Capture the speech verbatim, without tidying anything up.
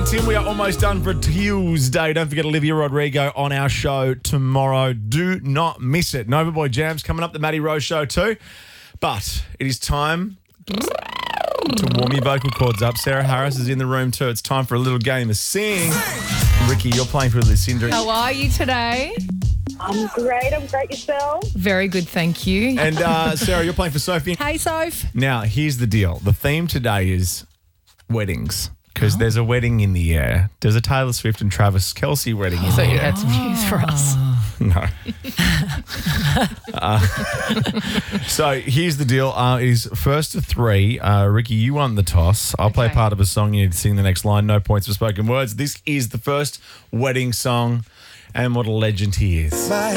Tim, we are almost done for Tuesday. Don't forget Olivia Rodrigo on our show tomorrow. Do not miss it. Nova Boy Jam's coming up, the Matty Rose Show too. But it is time to warm your vocal cords up. Sarah Harris is in the room too. It's time for a little game of sing. Ricky, you're playing for Lucinda. How are you today? I'm great. I'm great yourself. Very good, thank you. And uh, Sarah, you're playing for Sophie. Hey, Soph. Now, here's the deal. The theme today is weddings. Because there's a wedding in the air. There's a Taylor Swift and Travis Kelce wedding in So the you air. had some news for us. No. uh, so here's the deal. Uh, it is first to three. Uh, Ricky, you won the toss. I'll play Okay. part of a song. You need to sing the next line. No points for spoken words. This is the first wedding song. And what a legend he is. My